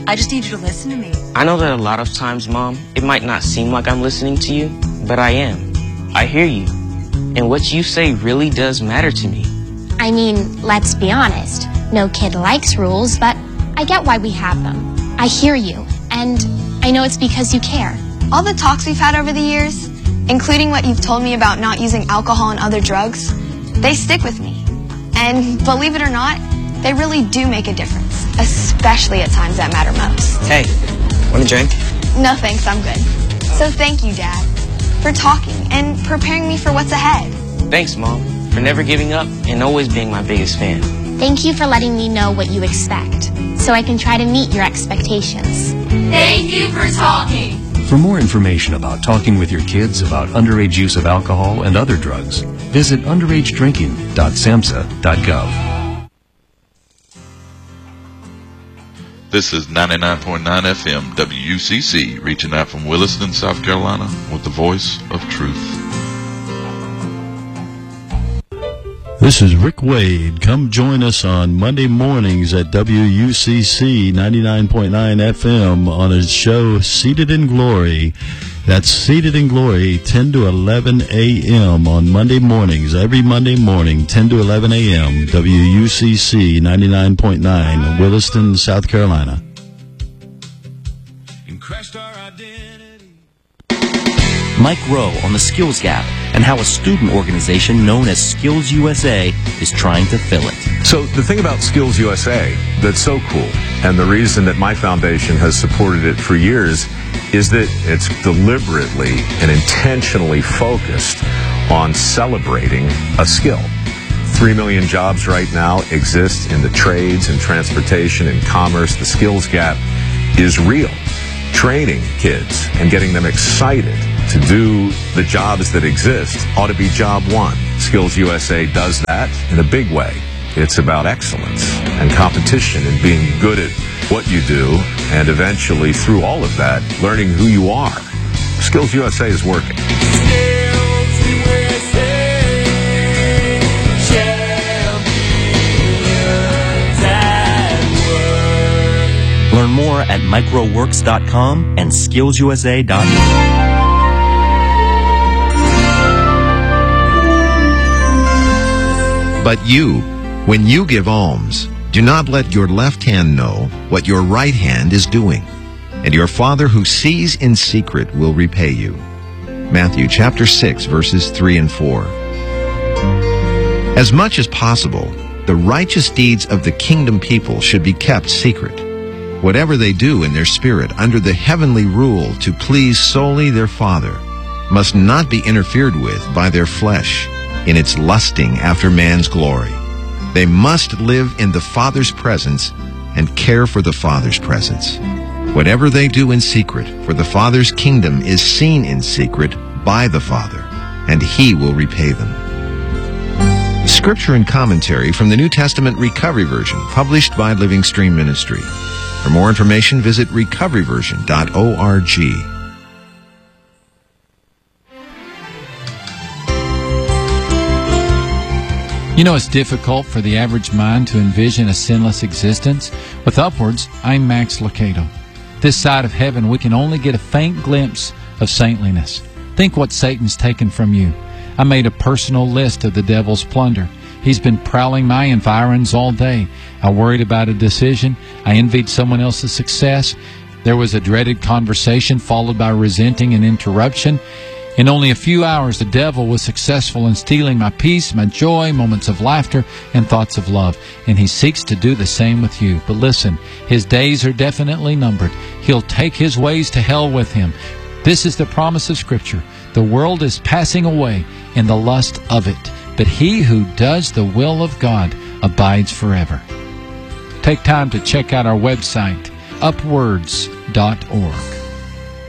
I just need you to listen to me. I know that a lot of times, Mom, it might not seem like I'm listening to you, but I am. I hear you. And what you say really does matter to me. I mean, let's be honest. No kid likes rules, but I get why we have them. I hear you, and I know it's because you care. All the talks we've had over the years, including what you've told me about not using alcohol and other drugs, they stick with me. And believe it or not, they really do make a difference, especially at times that matter most. Hey, want a drink? No thanks, I'm good. So thank you, Dad, for talking and preparing me for what's ahead. Thanks, Mom, for never giving up and always being my biggest fan. Thank you for letting me know what you expect, so I can try to meet your expectations. Thank you for talking. For more information about talking with your kids about underage use of alcohol and other drugs, visit underagedrinking.samhsa.gov. This is 99.9 FM WUCC, reaching out from Williston, South Carolina, with the voice of truth. This is Rick Wade. Come join us on Monday mornings at WUCC 99.9 FM on his show Seated in Glory. That's Seated in Glory, 10 to 11 a.m. on Monday mornings. Every Monday morning, 10 to 11 a.m., WUCC 99.9, Williston, South Carolina. Mike Rowe on the Skills Gap and how a student organization known as Skills USA is trying to fill it. So the thing about Skills USA that's so cool, and the reason that my foundation has supported it for years, is that it's deliberately and intentionally focused on celebrating a skill. 3 million jobs right now exist in the trades and transportation and commerce. The Skills Gap is real. Training kids and getting them excited to do the jobs that exist ought to be job one. Skills USA does that in a big way. It's about excellence and competition and being good at what you do, and eventually, through all of that, learning who you are. Skills USA is working. Learn more at microworks.com and skillsusa.com. But you, when you give alms, do not let your left hand know what your right hand is doing, and your Father who sees in secret will repay you. Matthew chapter 6, verses 3 and 4. As much as possible, the righteous deeds of the kingdom people should be kept secret. Whatever they do in their spirit under the heavenly rule to please solely their Father must not be interfered with by their flesh in its lusting after man's glory. They must live in the Father's presence and care for the Father's presence. Whatever they do in secret, for the Father's kingdom is seen in secret by the Father, and He will repay them. Scripture and commentary from the New Testament Recovery Version, published by Living Stream Ministry. For more information, visit recoveryversion.org. You know, it's difficult for the average mind to envision a sinless existence. With Upwards, I'm Max Lucado. This side of heaven, we can only get a faint glimpse of saintliness. Think what Satan's taken from you. I made a personal list of the devil's plunder. He's been prowling my environs all day. I worried about a decision. I envied someone else's success. There was a dreaded conversation followed by resenting and interruption. In only a few hours, the devil was successful in stealing my peace, my joy, moments of laughter, and thoughts of love. And he seeks to do the same with you. But listen, his days are definitely numbered. He'll take his ways to hell with him. This is the promise of Scripture. The world is passing away in the lust of it, but he who does the will of God abides forever. Take time to check out our website, upwards.org.